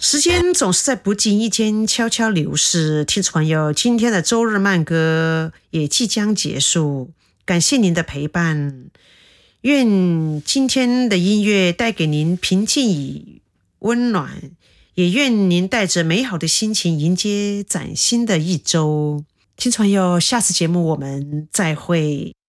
时间总是在不经意间悄悄流逝，听众朋友，今天的周日慢歌也即将结束，感谢您的陪伴，愿今天的音乐带给您平静与温暖，也愿您带着美好的心情迎接崭新的一周。听众朋友，下次节目我们再会。